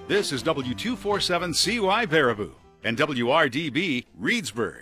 This is W247CY Baraboo and WRDB Reedsburg.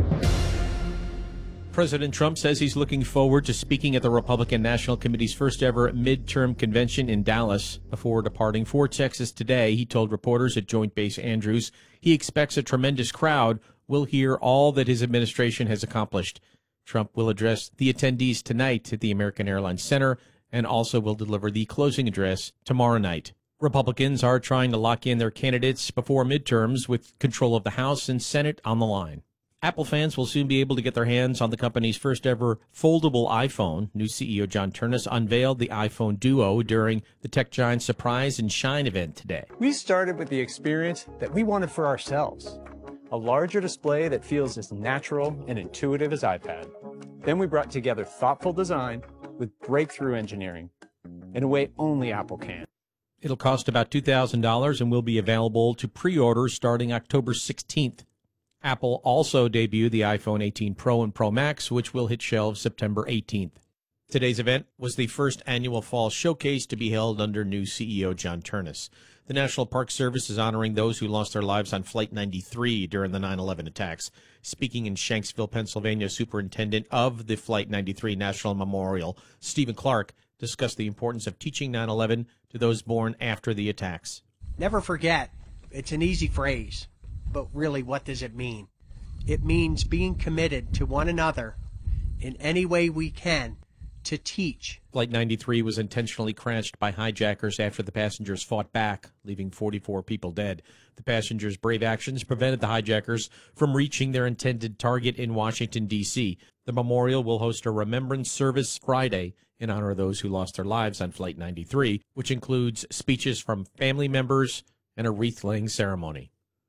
President Trump says he's looking forward to speaking at the Republican National Committee's first ever midterm convention in Dallas. Before departing for Texas today, he told reporters at Joint Base Andrews he expects a tremendous crowd will hear all that his administration has accomplished. Trump will address the attendees tonight at the American Airlines Center and also will deliver the closing address tomorrow night. Republicans are trying to lock in their candidates before midterms with control of the House and Senate on the line. Apple fans will soon be able to get their hands on the company's first ever foldable iPhone. New CEO John Ternus unveiled the iPhone Duo during the tech giant's Surprise and Shine event today. We started with the experience that we wanted for ourselves, a larger display that feels as natural and intuitive as iPad. Then we brought together thoughtful design with breakthrough engineering in a way only Apple can. It'll cost about $2,000 and will be available to pre-order starting October 16th. Apple also debuted the iPhone 18 Pro and Pro Max, which will hit shelves September 18th. Today's event was the first annual fall showcase to be held under new CEO John Ternus. The National Park Service is honoring those who lost their lives on Flight 93 during the 9/11 attacks. Speaking in Shanksville, Pennsylvania, Superintendent of the Flight 93 National Memorial, Stephen Clark, discussed the importance of teaching 9/11 to those born after the attacks. Never forget, it's an easy phrase, but really what does it mean? It means being committed to one another in any way we can to teach. Flight 93 was intentionally crashed by hijackers after the passengers fought back, leaving 44 people dead. The passengers' brave actions prevented the hijackers from reaching their intended target in Washington, D.C. The memorial will host a remembrance service Friday in honor of those who lost their lives on Flight 93, which includes speeches from family members and a wreath-laying ceremony.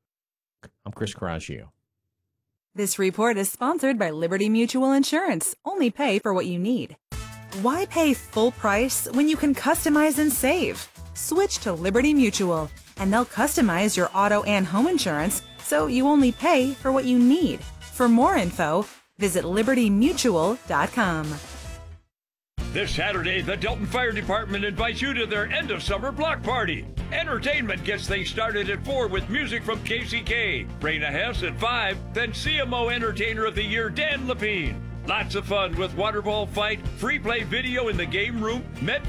I'm Chris Coraggio. This report is sponsored by Liberty Mutual Insurance. Only pay for what you need. Why pay full price when you can customize and save? Switch to Liberty Mutual, and they'll customize your auto and home insurance so you only pay for what you need. For more info, visit libertymutual.com. This Saturday, the Delton Fire Department invites you to their end-of-summer block party. Entertainment gets things started at 4 with music from KCK, Raina Hess at 5, then CMO Entertainer of the Year Dan Lepine. Lots of fun with water ball fight, free play video in the game room, Met